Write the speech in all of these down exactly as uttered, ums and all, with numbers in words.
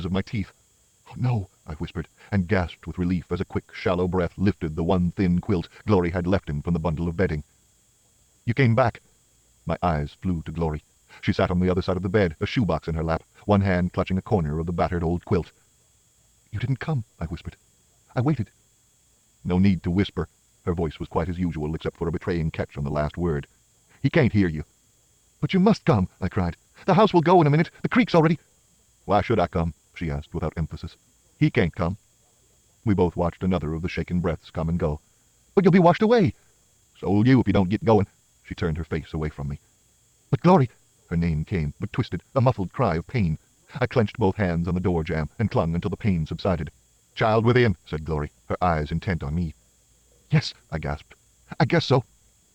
of my teeth. "Oh, no," I whispered, and gasped with relief as a quick, shallow breath lifted the one thin quilt Glory had left him from the bundle of bedding. "You came back." My eyes flew to Glory. She sat on the other side of the bed, a shoebox in her lap, one hand clutching a corner of the battered old quilt. "You didn't come," I whispered. "I waited." No need to whisper. Her voice was quite as usual, except for a betraying catch on the last word. "He can't hear you." "But you must come," I cried. "The house will go in a minute. The creek's already—" "Why should I come?" she asked without emphasis. "He can't come." We both watched another of the shaken breaths come and go. "But you'll be washed away." "So'll you if you don't get going." She turned her face away from me. "But Glory—" Her name came, but twisted, a muffled cry of pain. I clenched both hands on the door jamb and clung until the pain subsided. "Child within," said Glory, her eyes intent on me. "Yes," I gasped. "I guess so."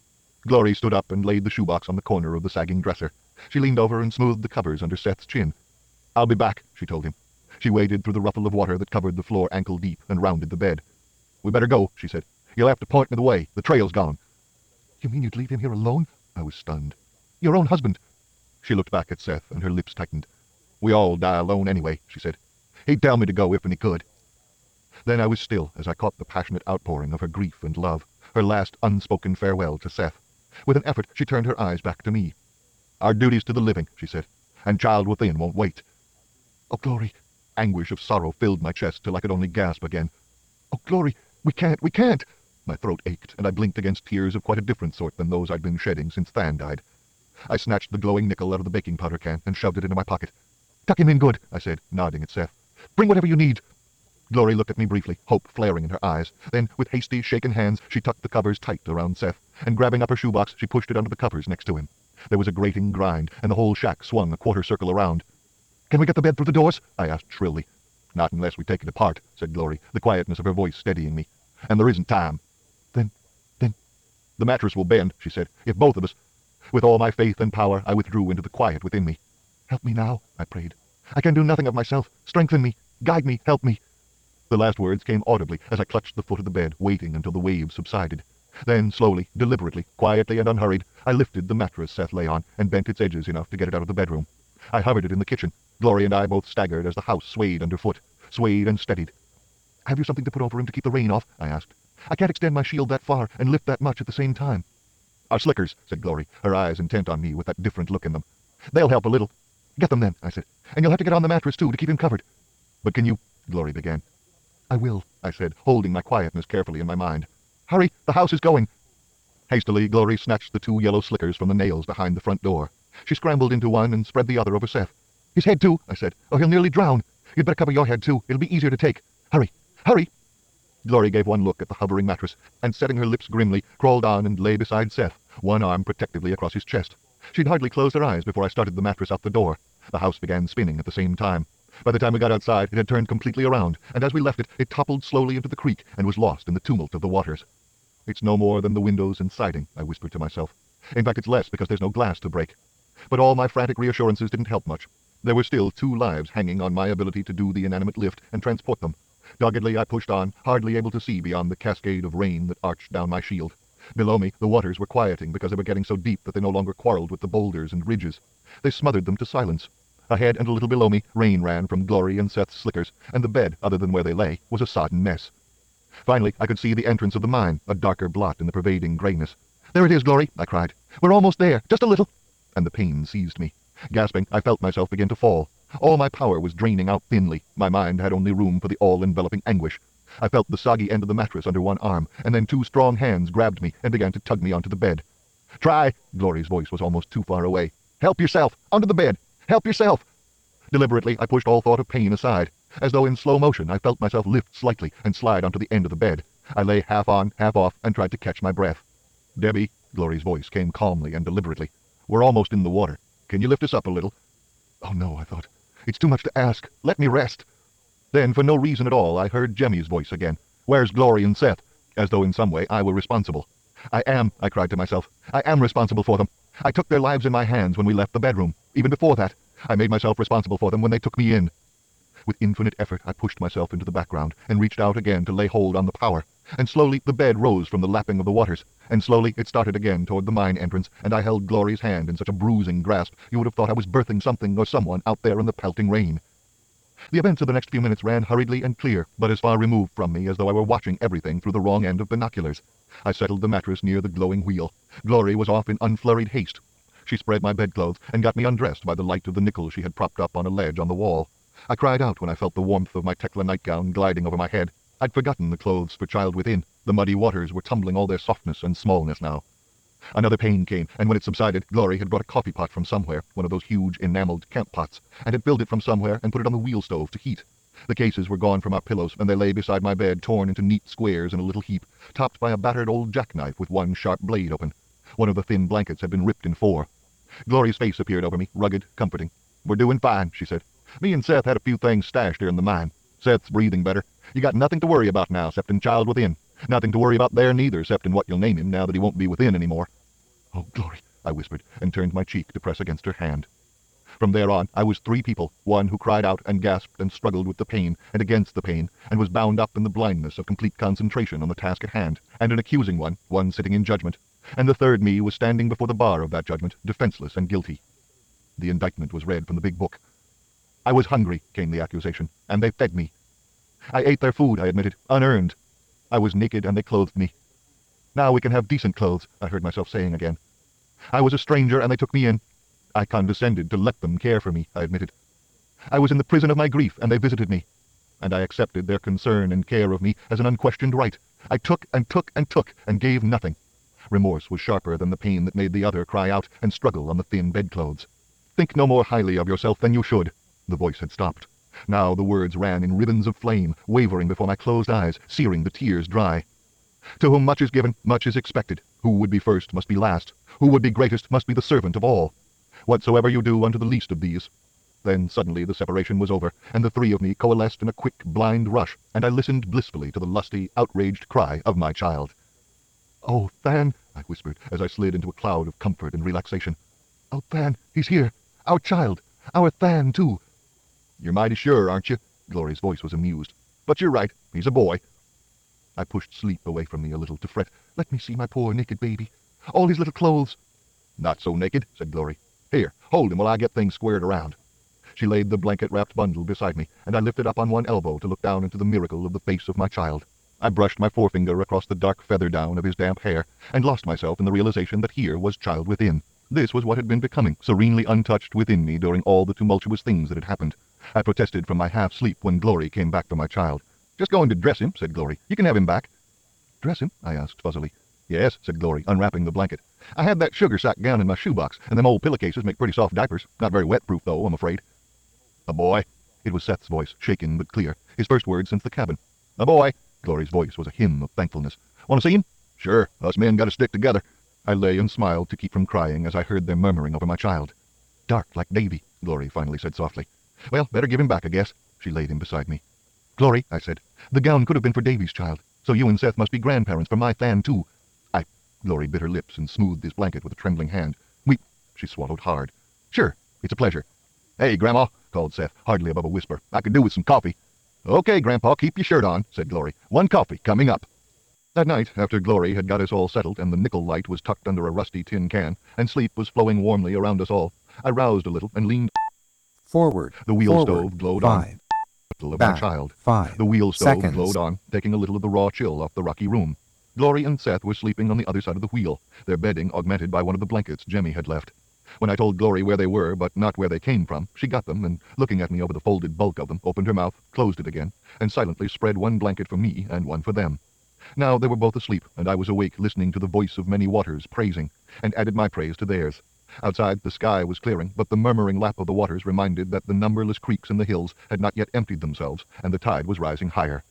Glory stood up and laid the shoebox on the corner of the sagging dresser. She leaned over and smoothed the covers under Seth's chin. "I'll be back," she told him. She waded through the ruffle of water that covered the floor ankle-deep and rounded the bed. "We better go," she said. "You'll have to point me the way. The trail's gone." "You mean you'd leave him here alone?" I was stunned. "Your own husband." She looked back at Seth, and her lips tightened. "We all die alone anyway," she said. "He'd tell me to go if and he could." Then I was still as I caught the passionate outpouring of her grief and love, her last unspoken farewell to Seth. With an effort, she turned her eyes back to me. "Our duty's to the living," she said, "and child within won't wait." "Oh, Glory!" Anguish of sorrow filled my chest till I could only gasp again. "Oh, Glory, we can't, we can't!" My throat ached, and I blinked against tears of quite a different sort than those I'd been shedding since Than died. I snatched the glowing nickel out of the baking powder can and shoved it into my pocket. "Tuck him in good," I said, nodding at Seth. "Bring whatever you need." Glory looked at me briefly, hope flaring in her eyes. Then, with hasty, shaken hands, she tucked the covers tight around Seth, and grabbing up her shoebox, she pushed it under the covers next to him. There was a grating grind, and the whole shack swung a quarter circle around. "Can we get the bed through the doors?" I asked shrilly. "Not unless we take it apart," said Glory, the quietness of her voice steadying me. "And there isn't time." Then, then... "The mattress will bend," she said, "if both of us—" With all my faith and power, I withdrew into the quiet within me. "Help me now," I prayed. "I can do nothing of myself. Strengthen me. Guide me. Help me." The last words came audibly as I clutched the foot of the bed, waiting until the waves subsided. Then, slowly, deliberately, quietly and unhurried, I lifted the mattress Seth lay on and bent its edges enough to get it out of the bedroom. I hovered it in the kitchen. Glory and I both staggered as the house swayed underfoot, swayed and steadied. "Have you something to put over him to keep the rain off?" I asked. "I can't extend my shield that far and lift that much at the same time." "Our slickers," said Glory, her eyes intent on me with that different look in them. "They'll help a little." "Get them then," I said. "And you'll have to get on the mattress too to keep him covered." "But can you—" Glory began. "I will," I said, holding my quietness carefully in my mind. "Hurry, the house is going." Hastily, Glory snatched the two yellow slickers from the nails behind the front door. She scrambled into one and spread the other over Seth. "His head too," I said, "or he'll nearly drown. You'd better cover your head too. It'll be easier to take. Hurry, hurry!" Glory gave one look at the hovering mattress, and setting her lips grimly, crawled on and lay beside Seth, one arm protectively across his chest. She'd hardly closed her eyes before I started the mattress out the door. The house began spinning at the same time. By the time we got outside, it had turned completely around, and as we left it, it toppled slowly into the creek and was lost in the tumult of the waters. "It's no more than the windows and siding," I whispered to myself. "In fact, it's less because there's no glass to break." But all my frantic reassurances didn't help much. There were still two lives hanging on my ability to do the inanimate lift and transport them. Doggedly I pushed on, hardly able to see beyond the cascade of rain that arched down my shield. Below me, the waters were quieting because they were getting so deep that they no longer quarreled with the boulders and ridges. They smothered them to silence. Ahead and a little below me, rain ran from Glory and Seth's slickers, and the bed, other than where they lay, was a sodden mess. Finally, I could see the entrance of the mine, a darker blot in the pervading grayness. "There it is, Glory," I cried. "We're almost there, just a little." And the pain seized me. Gasping, I felt myself begin to fall. All my power was draining out thinly. My mind had only room for the all-enveloping anguish. I felt the soggy end of the mattress under one arm, and then two strong hands grabbed me and began to tug me onto the bed. "Try!" Glory's voice was almost too far away. "Help yourself! Onto the bed! Help yourself!" Deliberately, I pushed all thought of pain aside. As though in slow motion, I felt myself lift slightly and slide onto the end of the bed. I lay half on, half off, and tried to catch my breath. "Debbie," Glory's voice came calmly and deliberately, "we're almost in the water. Can you lift us up a little?" Oh no, I thought. It's too much to ask. Let me rest. Then, for no reason at all, I heard Jemmy's voice again. "Where's Glory and Seth?" As though in some way I were responsible. "I am," I cried to myself. "I am responsible for them. I took their lives in my hands when we left the bedroom. Even before that, I made myself responsible for them when they took me in." With infinite effort, I pushed myself into the background and reached out again to lay hold on the power. And slowly the bed rose from the lapping of the waters, and slowly it started again toward the mine entrance, and I held Glory's hand in such a bruising grasp you would have thought I was birthing something or someone out there in the pelting rain. The events of the next few minutes ran hurriedly and clear, but as far removed from me as though I were watching everything through the wrong end of binoculars. I settled the mattress near the glowing wheel. Glory was off in unflurried haste. She spread my bedclothes and got me undressed by the light of the nickel she had propped up on a ledge on the wall. I cried out when I felt the warmth of my Tekla nightgown gliding over my head. I'd forgotten the clothes for child within. The muddy waters were tumbling all their softness and smallness now. Another pain came, and when it subsided, Glory had brought a coffee pot from somewhere, one of those huge enameled camp pots, and had filled it from somewhere and put it on the wheel stove to heat. The cases were gone from our pillows, and they lay beside my bed, torn into neat squares in a little heap, topped by a battered old jackknife with one sharp blade open. One of the thin blankets had been ripped in four. Glory's face appeared over me, rugged, comforting. "We're doing fine," she said. "Me and Seth had a few things stashed here in the mine. Seth's breathing better. You got nothing to worry about now, exceptin' child within. Nothing to worry about there neither, exceptin' what you'll name him now that he won't be within any more." "Oh, Glory," I whispered, and turned my cheek to press against her hand. From there on, I was three people, one who cried out and gasped and struggled with the pain and against the pain, and was bound up in the blindness of complete concentration on the task at hand, and an accusing one, one sitting in judgment, and the third me was standing before the bar of that judgment, defenseless and guilty. The indictment was read from the big book. "I was hungry," came the accusation, "and they fed me. I ate their food," I admitted, "unearned. I was naked and they clothed me. Now we can have decent clothes," I heard myself saying again. "I was a stranger and they took me in. I condescended to let them care for me," I admitted. "I was in the prison of my grief and they visited me. And I accepted their concern and care of me as an unquestioned right. I took and took and took and gave nothing." Remorse was sharper than the pain that made the other cry out and struggle on the thin bedclothes. "Think no more highly of yourself than you should." The voice had stopped. Now the words ran in ribbons of flame, wavering before my closed eyes, searing the tears dry. "To whom much is given, much is expected. Who would be first must be last. Who would be greatest must be the servant of all. Whatsoever you do unto the least of these." Then suddenly the separation was over, and the three of me coalesced in a quick, blind rush, and I listened blissfully to the lusty, outraged cry of my child. "Oh, Than," I whispered, as I slid into a cloud of comfort and relaxation. "Oh, Than, he's here. Our child. Our Than, too." "You're mighty sure, aren't you?" Glory's voice was amused. "But you're right. He's a boy." I pushed sleep away from me a little to fret. "Let me see my poor naked baby. All his little clothes." "Not so naked," said Glory. "Here, hold him while I get things squared around." She laid the blanket-wrapped bundle beside me, and I lifted up on one elbow to look down into the miracle of the face of my child. I brushed my forefinger across the dark feather down of his damp hair, and lost myself in the realization that here was child within. This was what had been becoming, serenely untouched within me during all the tumultuous things that had happened. I protested from my half-sleep when Glory came back for my child. "Just going to dress him," said Glory. "You can have him back." "Dress him?" I asked fuzzily. "Yes," said Glory, unwrapping the blanket. "I had that sugar sack gown in my shoebox, and them old pillowcases make pretty soft diapers. Not very wet-proof, though, I'm afraid." "A boy?" It was Seth's voice, shaken but clear, his first word since the cabin. "A boy." Glory's voice was a hymn of thankfulness. "Want to see him?" "Sure. Us men got to stick together." I lay and smiled to keep from crying as I heard them murmuring over my child. "Dark like Davy," Glory finally said softly. "Well, better give him back, I guess." She laid him beside me. "Glory," I said, "the gown could have been for Davy's child, so you and Seth must be grandparents for my Than, too." I... Glory bit her lips and smoothed his blanket with a trembling hand. "We..." She swallowed hard. "Sure, it's a pleasure." "Hey, Grandma," called Seth, hardly above a whisper. "I could do with some coffee." "Okay, Grandpa, keep your shirt on," said Glory. "One coffee coming up." That night, after Glory had got us all settled and the nickel light was tucked under a rusty tin can, and sleep was flowing warmly around us all, I roused a little and leaned Forward. The wheel forward, stove glowed five, on. Of back, my child. Five. The wheel stove seconds. glowed on, taking a little of the raw chill off the rocky room. Glory and Seth were sleeping on the other side of the wheel, their bedding augmented by one of the blankets Jemmy had left. When I told Glory where they were, but not where they came from, she got them, and looking at me over the folded bulk of them, opened her mouth, closed it again, and silently spread one blanket for me and one for them. Now they were both asleep, and I was awake listening to the voice of many waters praising, and added my praise to theirs. Outside the sky was clearing, but the murmuring lap of the waters reminded that the numberless creeks in the hills had not yet emptied themselves, and the tide was rising higher.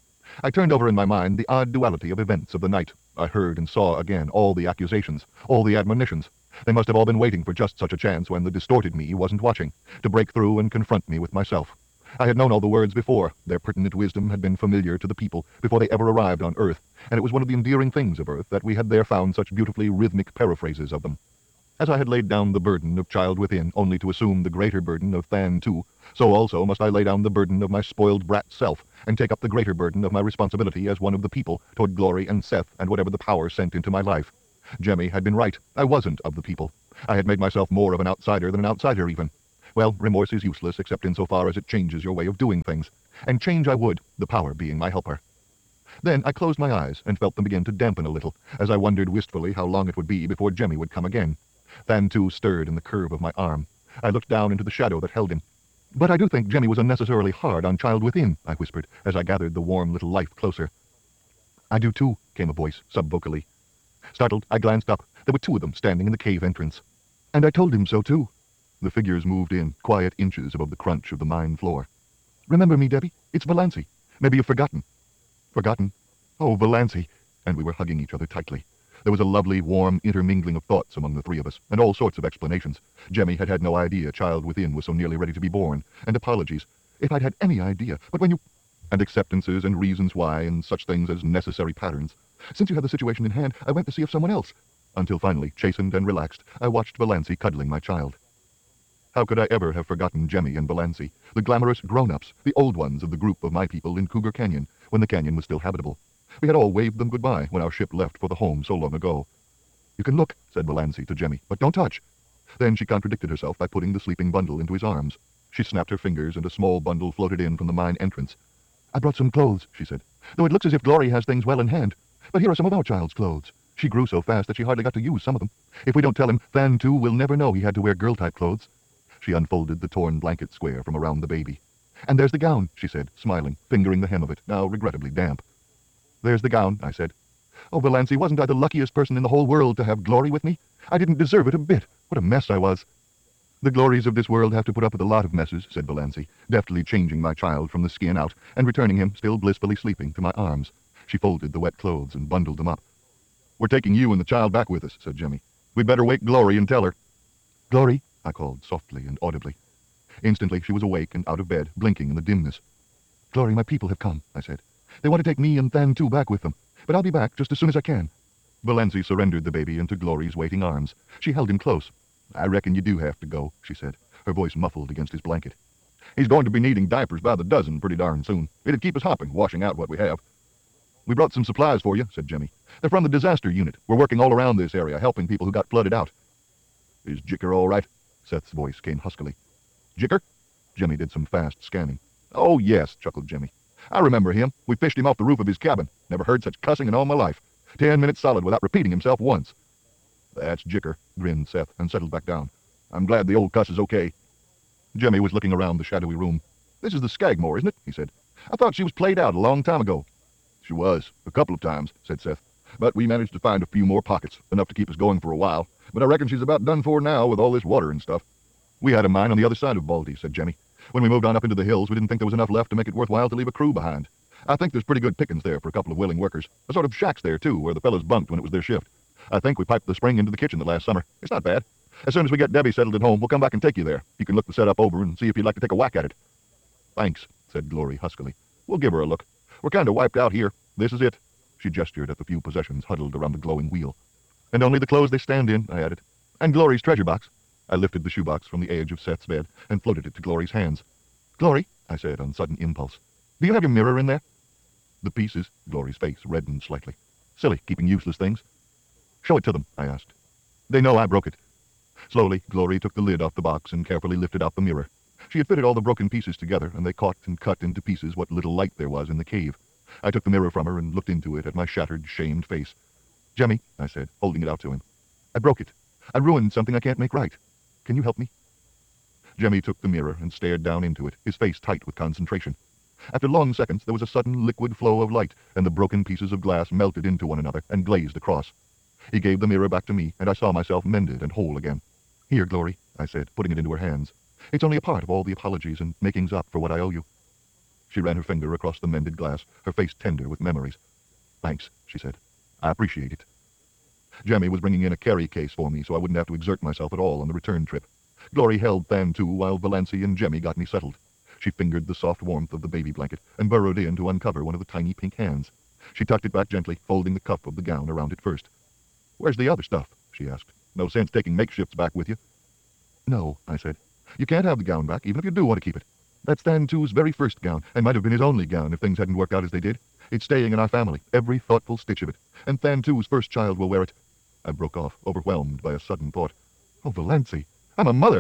I turned over in my mind the odd duality of events of the night. I heard and saw again all the accusations, all the admonitions. They must have all been waiting for just such a chance when the distorted me wasn't watching, to break through and confront me with myself. I had known all the words before. Their pertinent wisdom had been familiar to the people before they ever arrived on Earth, and it was one of the endearing things of Earth that we had there found such beautifully rhythmic paraphrases of them. As I had laid down the burden of child within, only to assume the greater burden of Than too, so also must I lay down the burden of my spoiled brat self, and take up the greater burden of my responsibility as one of the people toward Glory and Seth and whatever the power sent into my life. Jemmy had been right. I wasn't of the people. I had made myself more of an outsider than an outsider even. Well, remorse is useless except insofar as it changes your way of doing things. And change I would, the power being my helper. Then I closed my eyes and felt them begin to dampen a little, as I wondered wistfully how long it would be before Jemmy would come again. Thantu stirred in the curve of my arm. I looked down into the shadow that held him. "But I do think Jemmy was unnecessarily hard on Child Within," I whispered, as I gathered the warm little life closer. "I do too," came a voice, subvocally. Startled, I glanced up. There were two of them standing in the cave entrance. "And I told him so too." The figures moved in, quiet inches above the crunch of the mine floor. "Remember me, Debbie? It's Valancy. Maybe you've forgotten." "Forgotten? Oh, Valancy." And we were hugging each other tightly. There was a lovely, warm intermingling of thoughts among the three of us, and all sorts of explanations. Jemmy had had no idea Child Within was so nearly ready to be born, and apologies. If I'd had any idea, but when you... And acceptances and reasons why, and such things as necessary patterns. Since you had the situation in hand, I went to see if someone else... Until finally, chastened and relaxed, I watched Valancy cuddling my child. How could I ever have forgotten Jemmy and Valancy, the glamorous grown-ups, the old ones of the group of my people in Cougar Canyon, when the canyon was still habitable? We had all waved them goodbye when our ship left for the home so long ago. "You can look," said Valancy to Jemmy, "but don't touch." Then she contradicted herself by putting the sleeping bundle into his arms. She snapped her fingers, and a small bundle floated in from the mine entrance. "I brought some clothes," she said, "though it looks as if Glory has things well in hand. But here are some of our child's clothes. She grew so fast that she hardly got to use some of them. If we don't tell him, Thantu will never know he had to wear girl-type clothes." She unfolded the torn blanket square from around the baby. "And there's the gown," she said, smiling, fingering the hem of it, now regrettably damp. "There's the gown," I said. "Oh, Valancy, wasn't I the luckiest person in the whole world to have Glory with me? I didn't deserve it a bit. What a mess I was." "The glories of this world have to put up with a lot of messes," said Valancy, deftly changing my child from the skin out and returning him, still blissfully sleeping, to my arms. She folded the wet clothes and bundled them up. "We're taking you and the child back with us," said Jemmy. "We'd better wake Glory and tell her." "Glory," I called softly and audibly. Instantly she was awake and out of bed, blinking in the dimness. "Glory, my people have come," I said. "They want to take me and Thantu back with them, but I'll be back just as soon as I can." Valancy surrendered the baby into Glory's waiting arms. She held him close. "I reckon you do have to go," she said, her voice muffled against his blanket. "He's going to be needing diapers by the dozen pretty darn soon. It'd keep us hopping, washing out what we have." "We brought some supplies for you," said Jemmy. "They're from the disaster unit. We're working all around this area, helping people who got flooded out." "Is Jicker all right?" Seth's voice came huskily. "Jicker?" Jemmy did some fast scanning. "Oh, yes," chuckled Jemmy. "I remember him. We fished him off the roof of his cabin. Never heard such cussing in all my life. Ten minutes solid without repeating himself once." "That's Jicker," grinned Seth, and settled back down. "I'm glad the old cuss is okay." Jemmy was looking around the shadowy room. "This is the Skagmore, isn't it?" he said. "I thought she was played out a long time ago." "She was, a couple of times," said Seth. "But we managed to find a few more pockets, enough to keep us going for a while. But I reckon she's about done for now with all this water and stuff." "We had a mine on the other side of Baldy," said Jemmy. "When we moved on up into the hills, we didn't think there was enough left to make it worthwhile to leave a crew behind. I think there's pretty good pickings there for a couple of willing workers. A sort of shacks there, too, where the fellows bunked when it was their shift. I think we piped the spring into the kitchen the last summer. It's not bad. As soon as we get Debbie settled at home, we'll come back and take you there. You can look the setup over and see if you'd like to take a whack at it." "Thanks," said Glory huskily. "We'll give her a look. We're kind of wiped out here. This is it." She gestured at the few possessions huddled around the glowing wheel. "And only the clothes they stand in," I added. "And Glory's treasure box." I lifted the shoebox from the edge of Seth's bed and floated it to Glory's hands. "Glory," I said on sudden impulse, "do you have your mirror in there?" "The pieces." Glory's face reddened slightly. "Silly, keeping useless things." "Show it to them," I asked. "They know I broke it." Slowly, Glory took the lid off the box and carefully lifted out the mirror. She had fitted all the broken pieces together, and they caught and cut into pieces what little light there was in the cave. I took the mirror from her and looked into it at my shattered, shamed face. "Jemmy," I said, holding it out to him, "I broke it. I ruined something I can't make right. Can you help me?" Jemmy took the mirror and stared down into it, his face tight with concentration. After long seconds, there was a sudden liquid flow of light, and the broken pieces of glass melted into one another and glazed across. He gave the mirror back to me, and I saw myself mended and whole again. "Here, Glory," I said, putting it into her hands. "It's only a part of all the apologies and makings up for what I owe you." She ran her finger across the mended glass, her face tender with memories. "Thanks," she said. "I appreciate it." Jemmy was bringing in a carry case for me so I wouldn't have to exert myself at all on the return trip. Glory held Thantu while Valancy and Jemmy got me settled. She fingered the soft warmth of the baby blanket and burrowed in to uncover one of the tiny pink hands. She tucked it back gently, folding the cuff of the gown around it first. "Where's the other stuff?" she asked. "No sense taking makeshifts back with you." "No," I said. "You can't have the gown back, even if you do want to keep it. That's Thantu's very first gown, and might have been his only gown if things hadn't worked out as they did. It's staying in our family, every thoughtful stitch of it, and Thantu's first child will wear it." I broke off, overwhelmed by a sudden thought. "Oh, Valancy, I'm a mother.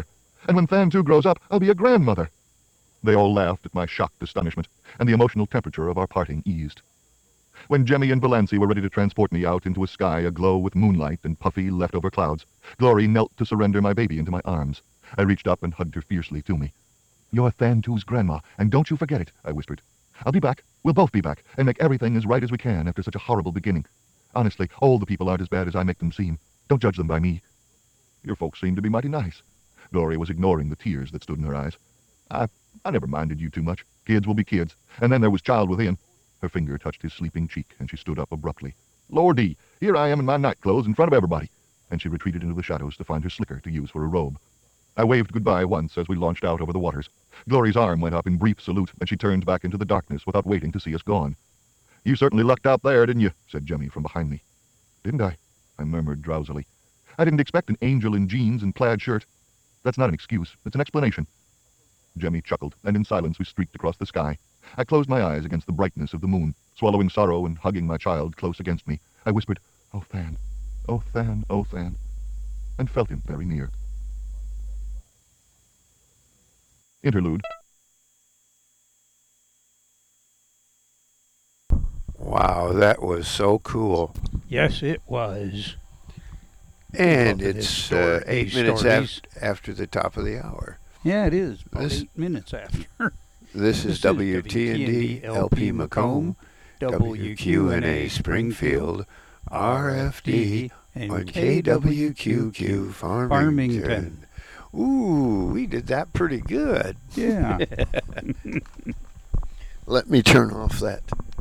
And when Than too grows up, I'll be a grandmother. They all laughed at my shocked astonishment, and the emotional temperature of our parting eased. When Jemmy and Valancy were ready to transport me out into a sky aglow with moonlight and puffy leftover clouds, Glory knelt to surrender my baby into my arms. I reached up and hugged her fiercely to me. "You're Than two's grandma, and don't you forget it," I whispered. "I'll be back. We'll both be back, and make everything as right as we can after such a horrible beginning. Honestly, all the people aren't as bad as I make them seem. Don't judge them by me." "Your folks seem to be mighty nice." Glory was ignoring the tears that stood in her eyes. I, I never minded you too much. Kids will be kids. And then there was child within." Her finger touched his sleeping cheek, and she stood up abruptly. "Lordy, here I am in my night clothes in front of everybody." And she retreated into the shadows to find her slicker to use for a robe. I waved goodbye once as we launched out over the waters. Glory's arm went up in brief salute, and she turned back into the darkness without waiting to see us gone. "You certainly lucked out there, didn't you?" said Jemmy from behind me. "Didn't I?" I murmured drowsily. "I didn't expect an angel in jeans and plaid shirt. That's not an excuse. It's an explanation." Jemmy chuckled, and in silence we streaked across the sky. I closed my eyes against the brightness of the moon. Swallowing sorrow and hugging my child close against me, I whispered, "Oh, Than, oh, Than, oh, Than," and felt him very near. Interlude. Wow, that was so cool. Yes, it was. And Love it's his uh, story- eight his minutes stories. af- after the top of the hour. Yeah, it is. About This- eight minutes after. This is W T N D L P Macomb, W Q N A Springfield, R F D, and on K W Q Q Farmington. Farmington. Ooh, we did that pretty good. Yeah. Let me turn off that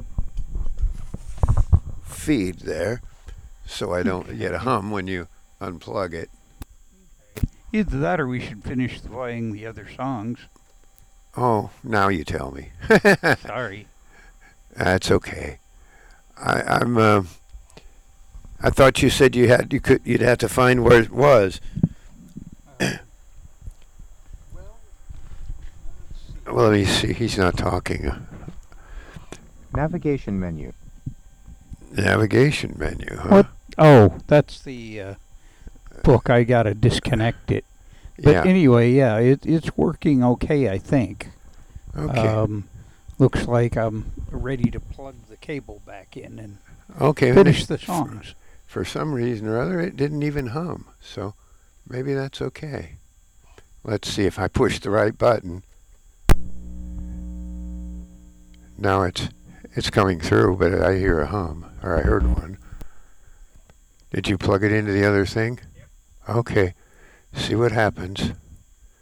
feed there so I don't get a hum when you unplug it. Either that or we should finish playing the other songs. Oh, now you tell me. Sorry. That's okay. I, I'm. Uh, I thought you said you had you could you'd have to find where it was. Well, let me see. He's not talking. Navigation menu. Navigation menu, huh? What? Oh, that's the uh, book. I gotta disconnect it. But Yeah. anyway, yeah, it, it's working okay, I think. Okay. Um, looks like I'm ready to plug the cable back in and okay. finish the songs. For some reason or other, it didn't even hum. So maybe that's okay. Let's see if I push the right button. Now it's it's coming through, but I hear a hum, or I heard one. Did you plug it into the other thing? Okay. See what happens.